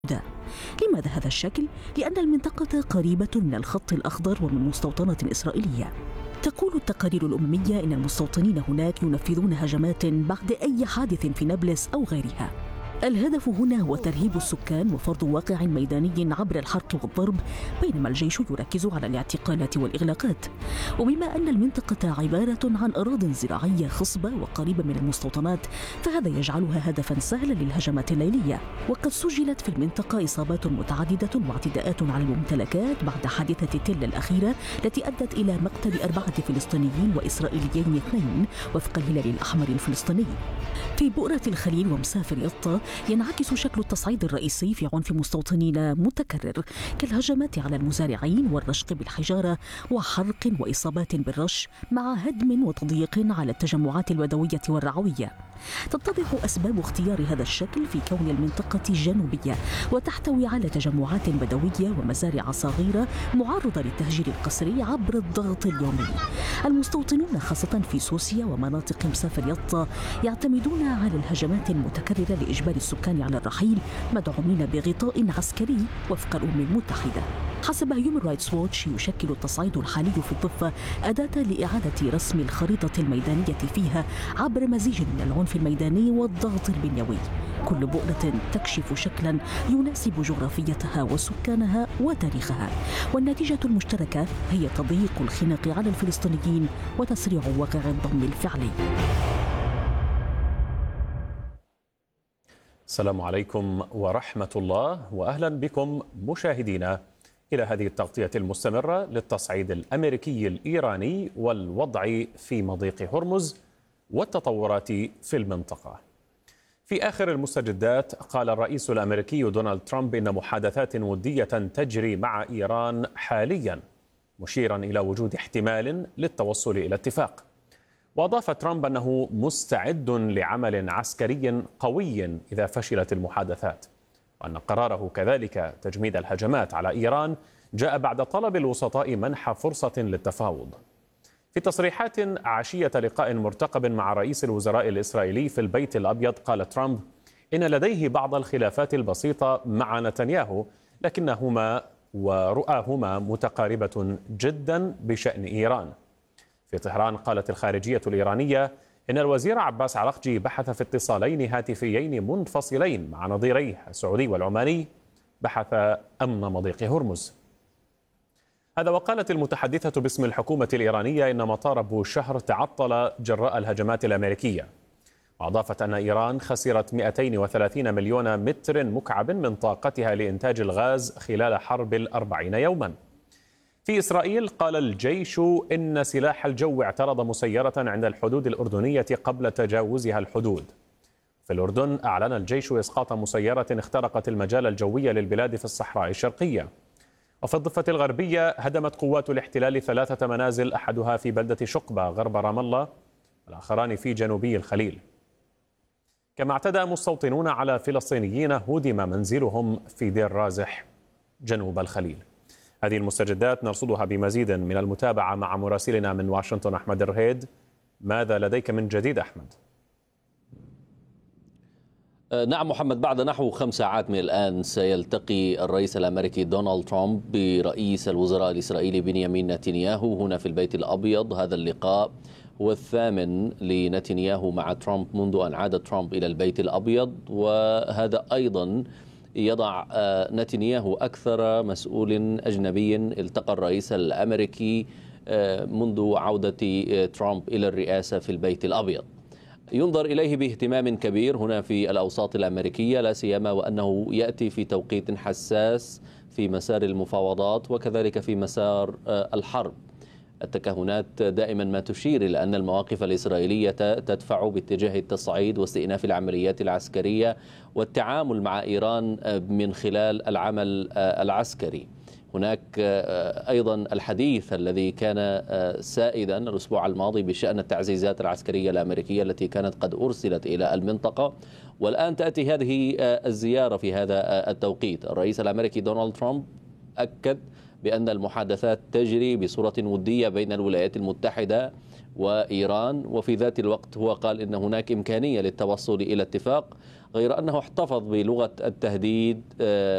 لماذا هذا الشكل؟ لأن المنطقة قريبة من الخط الأخضر ومن مستوطنات إسرائيلية. تقول التقارير الأممية إن المستوطنين هناك ينفذون هجمات بعد أي حادث في نابلس أو غيرها. الهدف هنا هو ترهيب السكان وفرض واقع ميداني عبر الحرق والضرب، بينما الجيش يركز على الاعتقالات والإغلاقات. وبما أن المنطقة عبارة عن أراضٍ زراعية خصبة وقريبة من المستوطنات، فهذا يجعلها هدفاً سهلاً للهجمات الليلية. وقد سجلت في المنطقة إصابات متعددة واعتداءات على الممتلكات بعد حادثة تل الأخيرة التي أدت إلى مقتل 4 فلسطينيين وإسرائيليين 2 وفق الهلال الأحمر الفلسطيني. في بؤرة الخليل ومسافر يطا ينعكس شكل التصعيد الرئيسي في عنف مستوطنين متكرر، كالهجمات على المزارعين والرشق بالحجارة وحرق وإصابات بالرش، مع هدم وتضييق على التجمعات البدوية والرعوية. تتضح أسباب اختيار هذا الشكل في كون المنطقة جنوبية وتحتوي على تجمعات بدوية ومزارع صغيرة معرضة للتهجير القسري عبر الضغط اليومي. المستوطنون خاصة في سوسيا ومناطق مسافر يطا يعتمدون على الهجمات المتكررة لإجبار السكان على الرحيل، مدعومين بغطاء عسكري وفق الأمم المتحدة. حسب هيومن رايتس ووتش، يشكل التصعيد الحالي في الضفة أداة لإعادة رسم الخريطة الميدانية فيها عبر مزيج من العنف الميداني والضغط البنيوي، كل بؤرة تكشف شكلا يناسب جغرافيتها وسكانها وتاريخها، والنتيجة المشتركة هي تضييق الخناق على الفلسطينيين وتسريع واقع الضم الفعلي. السلام عليكم ورحمة الله، وأهلا بكم مشاهدينا إلى هذه التغطية المستمرة للتصعيد الأمريكي الإيراني والوضع في مضيق هرمز والتطورات في المنطقة. في آخر المستجدات، قال الرئيس الأمريكي دونالد ترامب إن محادثات ودية تجري مع إيران حاليا، مشيرا إلى وجود احتمال للتوصل إلى اتفاق. وأضاف ترامب أنه مستعد لعمل عسكري قوي إذا فشلت المحادثات، وأن قراره كذلك تجميد الهجمات على إيران جاء بعد طلب الوسطاء منح فرصة للتفاوض. في تصريحات عشية لقاء مرتقب مع رئيس الوزراء الإسرائيلي في البيت الأبيض، قال ترامب إن لديه بعض الخلافات البسيطة مع نتنياهو، لكنهما ورؤاهما متقاربة جدا بشأن إيران. في طهران قالت الخارجية الإيرانية إن الوزير عباس عراقجي بحث في اتصالين هاتفيين منفصلين مع نظيريه السعودي والعماني بحث أمن مضيق هرمز. هذا وقالت المتحدثة باسم الحكومة الإيرانية إن مطار بوشهر تعطل جراء الهجمات الأمريكية، وأضافت أن إيران خسرت 230 مليون متر مكعب من طاقتها لإنتاج الغاز خلال حرب 40 يوما. في إسرائيل قال الجيش إن سلاح الجو اعترض مسيرة عند الحدود الأردنية قبل تجاوزها الحدود. في الأردن أعلن الجيش إسقاط مسيرة اخترقت المجال الجوي للبلاد في الصحراء الشرقية. وفي الضفة الغربية هدمت قوات الاحتلال 3 منازل، أحدها في بلدة شقبة غرب رام الله والآخران في جنوبي الخليل. كما اعتدى مستوطنون على فلسطينيين هدم منزلهم في دير رازح جنوب الخليل. هذه المستجدات نرصدها بمزيد من المتابعة مع مراسلنا من واشنطن أحمد الرهيد. ماذا لديك من جديد أحمد؟ نعم محمد، بعد نحو 5 ساعات من الآن سيلتقي الرئيس الأمريكي دونالد ترامب برئيس الوزراء الإسرائيلي بنيامين نتنياهو هنا في البيت الأبيض. هذا اللقاء هو الثامن لنتنياهو مع ترامب منذ أن عاد ترامب إلى البيت الأبيض، وهذا أيضا يضع نتنياهو أكثر مسؤول أجنبي التقى الرئيس الأمريكي منذ عودة ترامب إلى الرئاسة في البيت الأبيض. ينظر إليه باهتمام كبير هنا في الأوساط الأمريكية، لا سيما وأنه يأتي في توقيت حساس في مسار المفاوضات وكذلك في مسار الحرب. التكهنات دائما ما تشير إلى أن المواقف الإسرائيلية تدفع باتجاه التصعيد واستئناف العمليات العسكرية والتعامل مع إيران من خلال العمل العسكري. هناك أيضا الحديث الذي كان سائدا الأسبوع الماضي بشأن التعزيزات العسكرية الأمريكية التي كانت قد أرسلت إلى المنطقة، والآن تأتي هذه الزيارة في هذا التوقيت. الرئيس الأمريكي دونالد ترامب أكد بأن المحادثات تجري بصورة ودية بين الولايات المتحدة وإيران، وفي ذات الوقت هو قال إن هناك إمكانية للتوصل إلى اتفاق، غير أنه احتفظ بلغة التهديد